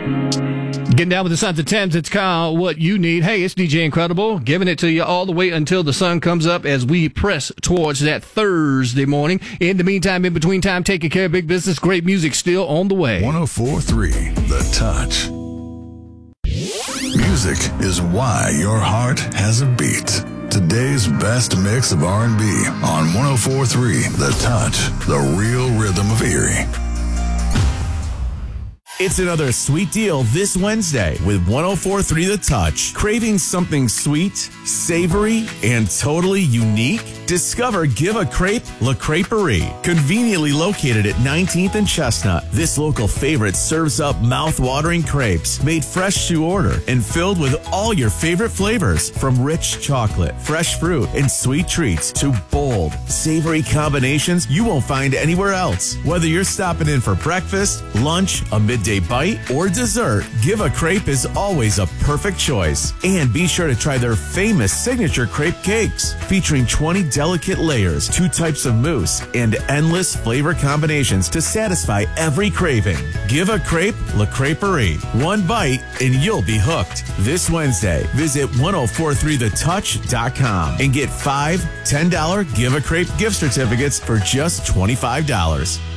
Getting down with the Sons of Thames, it's Kyle, what you need. Hey, it's DJ Incredible, giving it to you all the way until the sun comes up as we press towards that Thursday morning. In the meantime, in between time, taking care of big business, great music still on the way. 104.3 The Touch. Music is why your heart has a beat. Today's best mix of R&B on 104.3 The Touch, the real rhythm of Erie. It's another sweet deal this Wednesday with 104.3 The Touch. Craving something sweet, savory, and totally unique? Discover Give a Crepe La Creperie. Conveniently located at 19th and Chestnut, this local favorite serves up mouth-watering crepes made fresh to order and filled with all your favorite flavors, from rich chocolate, fresh fruit, and sweet treats to bold, savory combinations you won't find anywhere else. Whether you're stopping in for breakfast, lunch, a midday bite, or dessert, Give a Crepe is always a perfect choice. And be sure to try their famous signature crepe cakes, featuring 20 delicate layers, 2 types of mousse, and endless flavor combinations to satisfy every craving. Give a Crepe La Creperie. One bite and you'll be hooked. This Wednesday, visit 1043thetouch.com and get 5 $10 Give a Crepe gift certificates for just $25.